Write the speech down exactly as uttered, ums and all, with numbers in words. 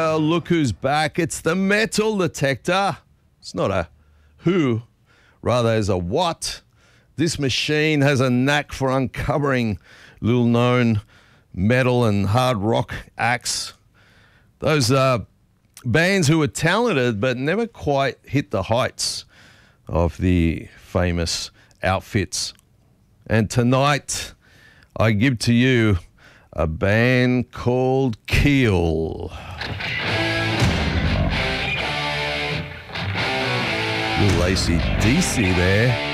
Well, look who's back. It's the metal detector. It's not a who, rather it's a what. This machine has a knack for uncovering little-known metal and hard rock acts. Those uh, bands who were talented but never quite hit the heights of the famous outfits. And tonight, I give to you a band called Keel. Little A C D C there.